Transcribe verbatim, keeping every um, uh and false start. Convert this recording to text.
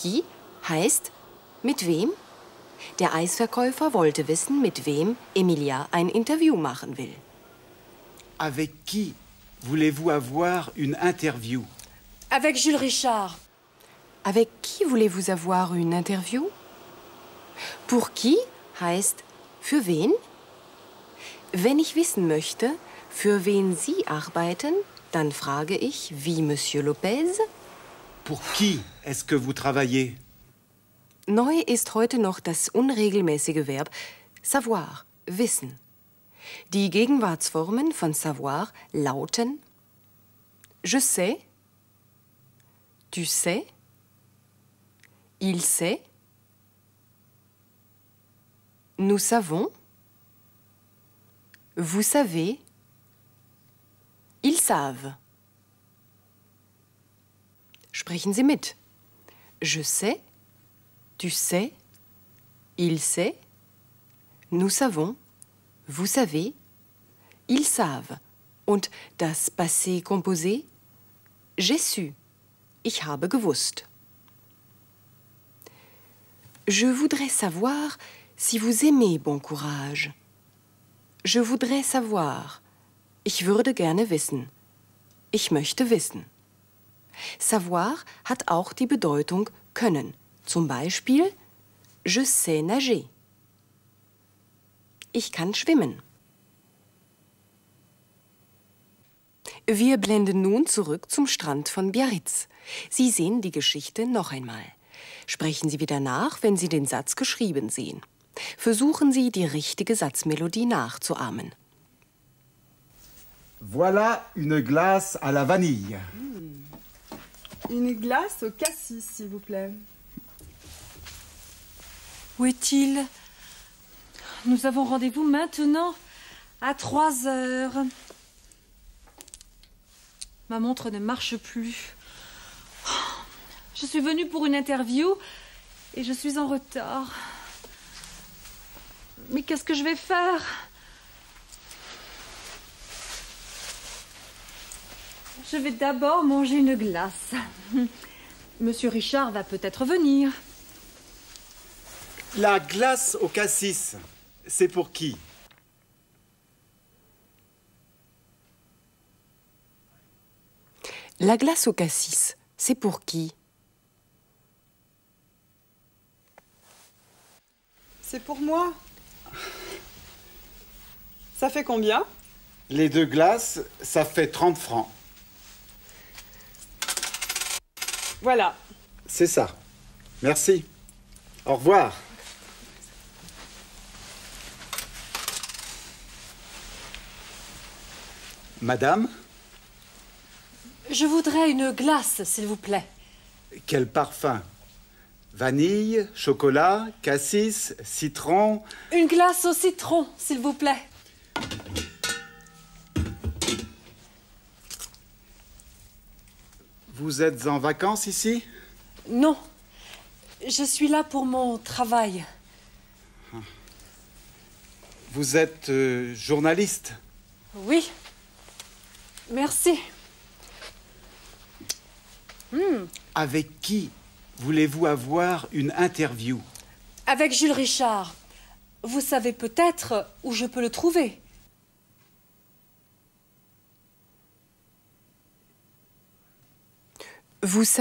qui heißt mit wem? Der Eisverkäufer wollte wissen, mit wem Emilia ein Interview machen will. Avec qui voulez-vous avoir une interview? Avec Jules Richard. Avec qui voulez-vous avoir une interview? Pour qui heißt für wen? Wenn ich wissen möchte, für wen Sie arbeiten, dann frage ich, wie Monsieur Lopez? Pour qui est-ce que vous travaillez? Neu ist heute noch das unregelmäßige Verb savoir, wissen. Die Gegenwartsformen von savoir lauten je sais, tu sais, il sait, nous savons, vous savez, ils savent. Sprechen Sie mit. Je sais, tu sais, il sait, nous savons, vous savez, ils savent. Und das Passé composé, j'ai su, ich habe gewusst. Je voudrais savoir si vous aimez Bon Courage. Je voudrais savoir. Ich würde gerne wissen. Ich möchte wissen. Savoir hat auch die Bedeutung können. Zum Beispiel, je sais nager. Ich kann schwimmen. Wir blenden nun zurück zum Strand von Biarritz. Sie sehen die Geschichte noch einmal. Sprechen Sie wieder nach, wenn Sie den Satz geschrieben sehen. Versuchen Sie, die richtige Satzmelodie nachzuahmen. Voilà une glace à la vanille. Mmh. Une glace au cassis, s'il vous plaît. Où est-il? Nous avons rendez-vous maintenant à trois heures. Ma montre ne marche plus. Je suis venue pour une interview et je suis en retard. Mais qu'est-ce que je vais faire? Je vais d'abord manger une glace. Monsieur Richard va peut-être venir. La glace au cassis, c'est pour qui? La glace au cassis, c'est pour qui? C'est pour moi. Ça fait combien? Les deux glaces, ça fait trente francs. Voilà. C'est ça. Merci. Au revoir. Madame? Je voudrais une glace, s'il vous plaît. Quel parfum? Vanille, chocolat, cassis, citron... Une glace au citron, s'il vous plaît. Vous êtes en vacances ici? Non. Je suis là pour mon travail. Vous êtes euh, journaliste? Oui. Merci. Mmh. Avec qui voulez-vous avoir une interview? Avec Jules Richard. Vous savez peut-être où je peux le trouver. Vous savez